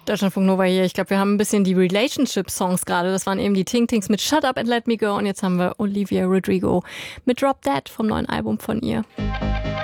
Deutschlandfunk Nova hier. Ich glaube, wir haben ein bisschen die Relationship-Songs gerade. Das waren eben die Ting Tings mit Shut Up and Let Me Go. Und jetzt haben wir Olivia Rodrigo mit Drop Dead vom neuen Album von ihr.